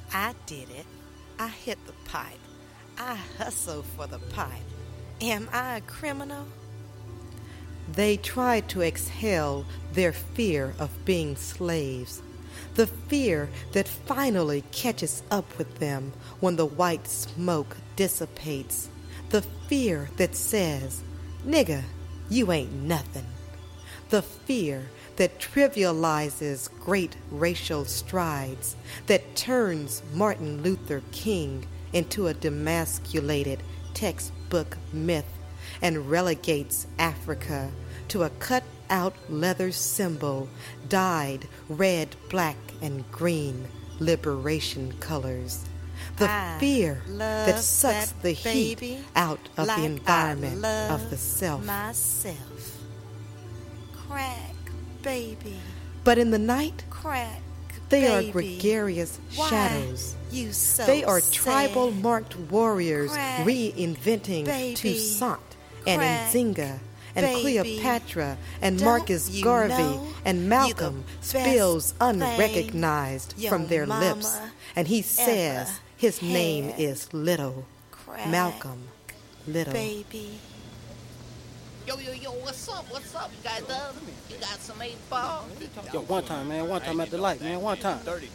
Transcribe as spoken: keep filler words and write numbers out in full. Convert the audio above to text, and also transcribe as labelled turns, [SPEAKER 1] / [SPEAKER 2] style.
[SPEAKER 1] I did it. I hit the pipe. I hustled for the pipe. Am I a criminal?
[SPEAKER 2] They tried to exhale their fear of being slaves, the fear that finally catches up with them when the white smoke dissipates, the fear that says, "Nigga, you ain't nothing," the fear that trivializes great racial strides, that turns Martin Luther King into a demasculated textbook myth and relegates Africa to a cut-out leather symbol dyed red, black, and green liberation colors. The
[SPEAKER 1] I
[SPEAKER 2] fear that
[SPEAKER 1] love
[SPEAKER 2] sucks
[SPEAKER 1] that
[SPEAKER 2] the
[SPEAKER 1] baby
[SPEAKER 2] heat out of
[SPEAKER 1] like
[SPEAKER 2] the
[SPEAKER 1] I
[SPEAKER 2] environment
[SPEAKER 1] love
[SPEAKER 2] of the self.
[SPEAKER 1] myself. Crack, baby.
[SPEAKER 2] But in the night,
[SPEAKER 1] Crack,
[SPEAKER 2] they
[SPEAKER 1] baby.
[SPEAKER 2] are gregarious
[SPEAKER 1] Why
[SPEAKER 2] shadows.
[SPEAKER 1] You so
[SPEAKER 2] They are
[SPEAKER 1] sad?
[SPEAKER 2] tribal-marked warriors
[SPEAKER 1] Crack,
[SPEAKER 2] reinventing
[SPEAKER 1] baby.
[SPEAKER 2] Toussaint and
[SPEAKER 1] Crack,
[SPEAKER 2] Nzinga and
[SPEAKER 1] baby.
[SPEAKER 2] Cleopatra and
[SPEAKER 1] Don't
[SPEAKER 2] Marcus
[SPEAKER 1] you
[SPEAKER 2] Garvey
[SPEAKER 1] know
[SPEAKER 2] and
[SPEAKER 1] you
[SPEAKER 2] Malcolm
[SPEAKER 1] the
[SPEAKER 2] spills
[SPEAKER 1] best thing
[SPEAKER 2] unrecognized
[SPEAKER 1] your
[SPEAKER 2] from their lips,
[SPEAKER 1] mama
[SPEAKER 2] and he says
[SPEAKER 1] ever
[SPEAKER 2] his name
[SPEAKER 1] had.
[SPEAKER 2] is Little.
[SPEAKER 1] Crack,
[SPEAKER 2] Malcolm Little.
[SPEAKER 1] baby.
[SPEAKER 3] Yo, yo, yo, what's up? What's up? You guys done? You got some eight ball?
[SPEAKER 4] Yo, one time, man. One time at the light, man. One time.